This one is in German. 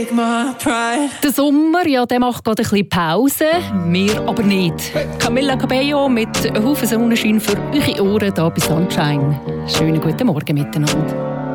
take my pride. Der Sommer, ja, der macht gerade ein bisschen Pause. Wir aber nicht. Camilla Cabello mit einem Haufen Sonnenschein für eure Ohren hier bei Sunshine. Schönen guten Morgen miteinander.